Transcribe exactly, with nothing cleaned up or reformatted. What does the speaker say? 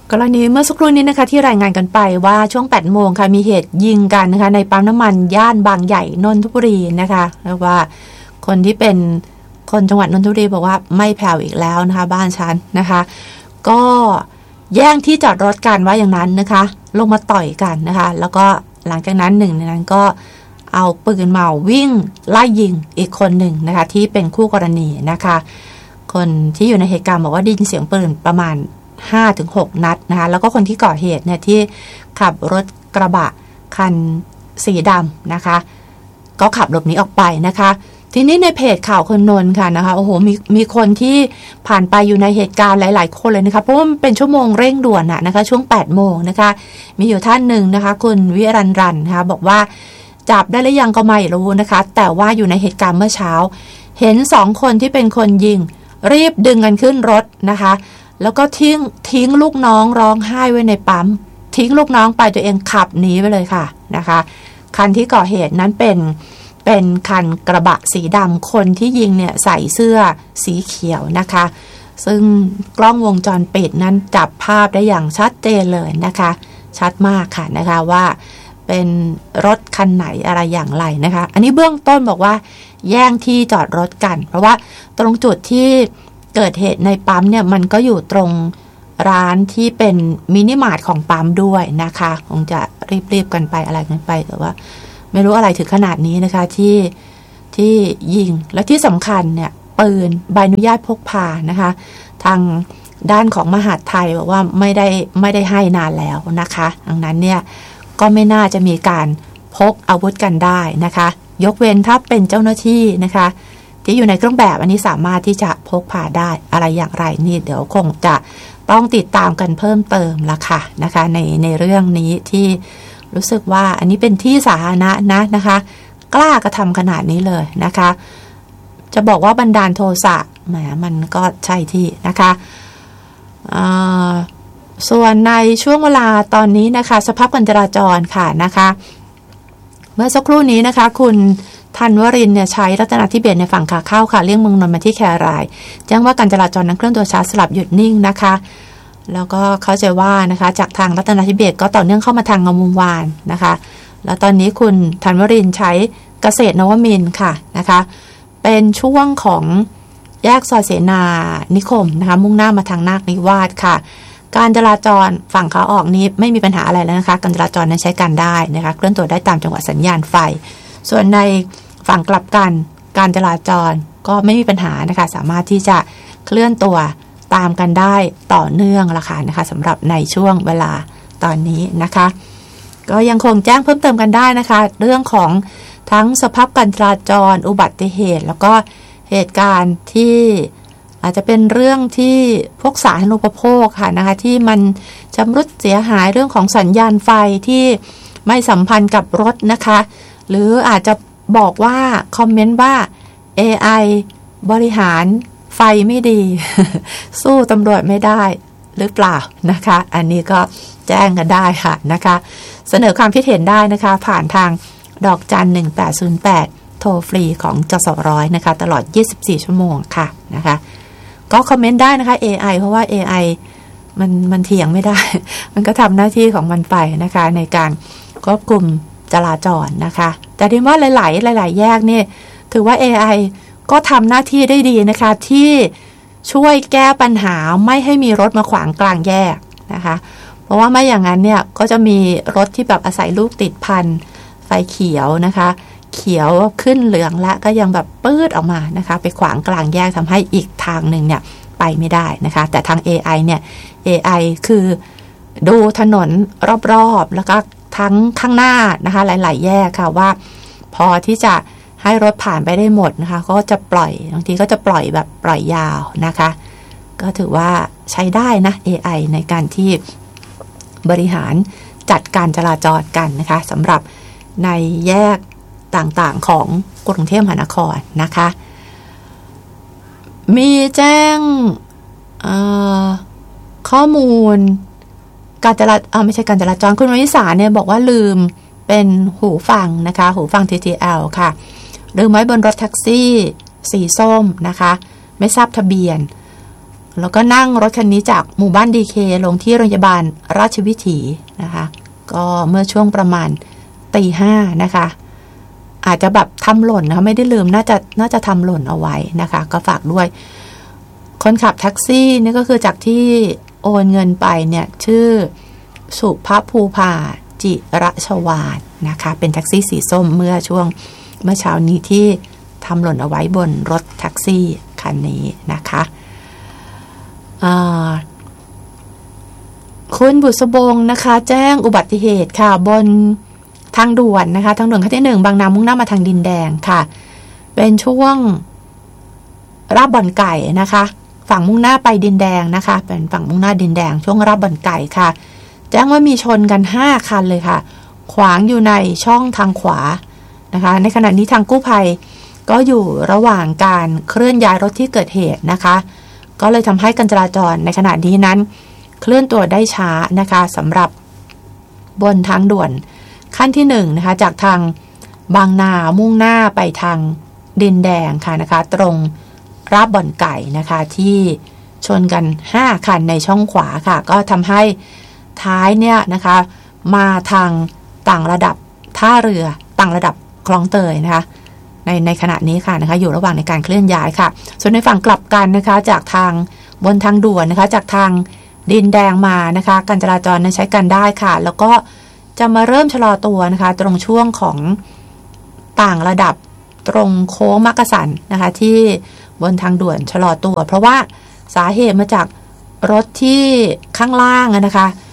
กรณีเมื่อสักครู่นี้นะคะที่รายงานกันไปว่าช่วงแปดโมงค่ะมีเหตุยิงกันนะคะในปั๊มน้ำมันย่านบางใหญ่นนทบุรีนะคะแล้วว่าคนที่เป็นคนจังหวัดนนทบุรีบอกว่าไม่แผ่วอีกแล้วนะคะบ้านฉันนะคะก็แย่งที่จอดรถกันว่าอย่างนั้นนะคะลงมาต่อยกันนะคะแล้วก็หลังจากนั้นหนึ่งในนั้นก็เอาปืนมาวิ่งไล่ยิงอีกคนหนึ่งนะคะที่เป็นคู่กรณีนะคะคนที่อยู่ในเหตุการณ์บอกว่าได้ยินเสียงปืนประมาณ ห้าถึงหก นัดนะคะแล้วก็คนที่ก่อเหตุเนี่ยที่ขับรถกระบะคันสีดำนะคะก็ขับหลบหนีออกไปนะคะทีนี้ในเพจข่าวคนนนท์ค่ะนะคะโอ้โหมีมีคนที่ผ่านไปอยู่ในเหตุการณ์หลายๆคนเลยนะคะเพราะว่ามันเป็นชั่วโมงเร่งด่วนอะนะคะช่วงแปดโมงนะคะมีอยู่ท่านหนึ่งนะคะคุณวิรันรันนะคะบอกว่าจับได้หรือยังก็ไม่รู้นะคะแต่ว่าอยู่ในเหตุการณ์เมื่อเช้าเห็นสองคนที่เป็นคนยิงรีบดึงกันขึ้นรถนะคะแล้วก็ทิ้งทิ้งลูกน้องร้องไห้ไว้ในปั๊มทิ้งลูกน้องไปตัวเองขับหนีไปเลยค่ะนะคะคันที่ก่อเหตุนั้นเป็นเป็นคันกระบะสีดำคนที่ยิงเนี่ยใส่เสื้อสีเขียวนะคะซึ่งกล้องวงจรปิดนั้นจับภาพได้อย่างชัดเจนเลยนะคะชัดมากค่ะนะคะว่าเป็นรถคันไหนอะไรอย่างไรนะคะอันนี้เบื้องต้นบอกว่าแย่งที่จอดรถกันเพราะว่าตรงจุดที่เกิดเหตุในปั๊มเนี่ยมันก็อยู่ตรงร้านที่เป็นมินิมาร์ทของปั๊มด้วยนะคะคงจะรีบๆกันไปอะไรกันไปแต่ว่าไม่รู้อะไรถึงขนาดนี้นะคะที่ที่ยิงและที่สำคัญเนี่ยปืนใบอนุญาตพกพานะคะทางด้านของมหาดไทยบอกว่าไม่ได้ไม่ได้ให้นานแล้วนะคะดังนั้นเนี่ยก็ไม่น่าจะมีการพกอาวุธกันได้นะคะยกเว้นถ้าเป็นเจ้าหน้าที่นะคะที่อยู่ในเครื่องแบบอันนี้สามารถที่จะพกพาได้อะไรอย่างไรนี่เดี๋ยวคงจะต้องติดตามกันเพิ่มเติมละค่ะนะคะในในเรื่องนี้ที่รู้สึกว่าอันนี้เป็นที่สาธารณะนะนะคะกล้ากระทำขนาดนี้เลยนะคะจะบอกว่าบันดาลโทสะแหมมันก็ใช่ที่นะคะส่วนในช่วงเวลาตอนนี้นะคะสภาพการจราจรค่ะนะคะเมื่อสักครู่นี้นะคะคุณธันวรินทร์เนี่ยใช้รัตนทิเบศในฝั่งขาเข้าค่ะเลี่ยงเมืองนนท์มาที่แครายแจ้งว่าการจราจรนั้นเคลื่อนตัวช้าสลับหยุดนิ่งนะคะแล้วก็เข้าใจว่านะคะจากทางรัตนทิเบศก็ต่อเนื่องเข้ามาทางงามวงวานนะคะแล้วตอนนี้คุณธันวรินทร์ใช้เกษตรนวมินทร์ค่ะนะคะเป็นช่วงของแยกซอยเสนานิคมนะคะมุ่งหน้ามาทางนาคนิวาสค่ะการจราจรฝั่งขาออกนี้ไม่มีปัญหาอะไรแล้วนะคะการจราจรนั้นใช้การได้นะคะเคลื่อนตัวได้ตามจังหวะสัญญาณไฟส่วนในฝั่งกลับกันการจราจรก็ไม่มีปัญหานะคะสามารถที่จะเคลื่อนตัวตามกันได้ต่อเนื่องละค่ะนะคะสำหรับในช่วงเวลาตอนนี้นะคะก็ยังคงแจ้งเพิ่มเติมกันได้นะคะเรื่องของทั้งสภาพการจราจรอุบัติเหตุแล้วก็เหตุการณ์ที่อาจจะเป็นเรื่องที่พวกสาธารณูปโภคค่ะนะคะที่มันชำรุดเสียหายเรื่องของสัญญาณไฟที่ไม่สัมพันธ์กับรถนะคะหรืออาจจะบอกว่าคอมเมนต์ว่า เอ ไอ บริหารไฟไม่ดี สู้ตำรวจไม่ได้หรือเปล่านะคะอันนี้ก็แจ้งกันได้ค่ะนะคะเสนอความคิดเห็นได้นะคะผ่านทางดอกจันหนึ่งแปดศูนย์แปดโทรฟรีของจสร้อยนะคะตลอดยี่สิบสี่ชั่วโมงค่ะนะคะก็คอมเมนต์ได้นะคะ เอ ไอ เพราะว่า เอ ไอ มันมันเถียงไม่ได้ มันก็ทำหน้าที่ของมันไปนะคะในการควบคุมจราจรนะคะแต่ที่ว่าหลายๆหลายๆแยกนี่ถือว่า เอ ไอ ก็ทำหน้าที่ได้ดีนะคะที่ช่วยแก้ปัญหาไม่ให้มีรถมาขวางกลางแยกนะคะเพราะว่าไม่อย่างนั้นเนี่ยก็จะมีรถที่แบบอาศัยลูกติดพันไฟเขียวนะคะเขียวขึ้นเหลืองและก็ยังแบบปื้ดออกมานะคะไปขวางกลางแยกทำให้อีกทางหนึ่งเนี่ยไปไม่ได้นะคะแต่ทาง เอ ไอ เนี่ย เอ ไอ คือดูถนนรอบๆแล้วก็ทั้งข้างหน้านะคะหลายๆแยกค่ะว่าพอที่จะให้รถผ่านไปได้หมดนะคะก็จะปล่อยบางทีก็จะปล่อยแบบปล่อยยาวนะคะก็ถือว่าใช้ได้นะ เอ ไอ ในการที่บริหารจัดการจราจรกันนะคะสำหรับในแยกต่างๆของกรุงเทพมหานครนะคะมีแจ้งข้อมูลการจราจรไม่ใช่การจราจรคุณวิสาเนี่ยบอกว่าลืมเป็นหูฟังนะคะหูฟัง ที ที แอล ค่ะลืมไว้บนรถแท็กซี่สีส้มนะคะไม่ทราบทะเบียนแล้วก็นั่งรถคันนี้จากหมู่บ้านดีเคลงที่โรงพยาบาลราชวิถีนะคะก็เมื่อช่วงประมาณตีห้านะคะอาจจะแบบทำหล่นนะคะไม่ได้ลืมน่าจะน่าจะทำหล่นเอาไว้นะคะก็ฝากด้วยคนขับแท็กซี่นี่ก็คือจากที่โอนเงินไปเนี่ยชื่อสุภภูภาจิระชวาลนะคะเป็นแท็กซี่สีส้มเมื่อช่วงเมื่อเช้านี้ที่ทำหล่นเอาไว้บนรถแท็กซี่คันนี้นะคะคุณบุษบงนะคะแจ้งอุบัติเหตุค่ะบนทางด่วนนะคะทางด่วนขั้นที่หนึ่งบางนามุ่งหน้ามาทางดินแดงค่ะเป็นช่วงราบบ่อนไก่นะคะฝั่งมุ่งหน้าไปดินแดงนะคะเป็นฝั่งมุ่งหน้าดินแดงช่วงราบบ่อนไก่ค่ะแจ้งว่ามีชนกันห้าคันเลยค่ะขวางอยู่ในช่องทางขวานะคะในขณะนี้ทางกู้ภัยก็อยู่ระหว่างการเคลื่อนย้ายรถที่เกิดเหตุนะคะก็เลยทำให้การจราจรในขณะนี้นั้นเคลื่อนตัวได้ช้านะคะสำหรับบนทางด่วนขั้นที่หนึ่งนะคะจากทางบางนามุ่งหน้าไปทางดินแดงค่ะนะคะตรงราบบ่อนไก่นะคะที่ชนกันห้าคันในช่องขวาค่ะก็ทำให้ท้ายเนี่ยนะคะมาทางต่างระดับท่าเรือต่างระดับคลองเตยนะคะในในขณะนี้ค่ะนะคะอยู่ระหว่างในการเคลื่อนย้ายค่ะส่วนในฝั่งกลับกันนะคะจากทางบนทางด่วนนะคะจากทางดินแดงมานะคะการจราจรใช้กันได้ค่ะแล้วก็จะมาเริ่มชะลอตัวนะคะตรงช่วงของต่างระดับตรงโค้งมักกะสันนะคะที่บนทางด่วนชะลอตัวเพราะว่าสาเหตุมาจากรถที่ข้างล่างนะคะ